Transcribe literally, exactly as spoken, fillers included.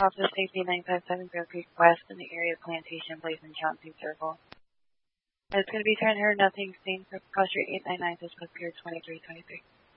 Office Safety nine five seven Bear Creek West in the area of Plantation Place and Chauncey Circle. It's going to be ten heard, nothing seen for cross street eight nine nine, suspect pier twenty-three twenty-three.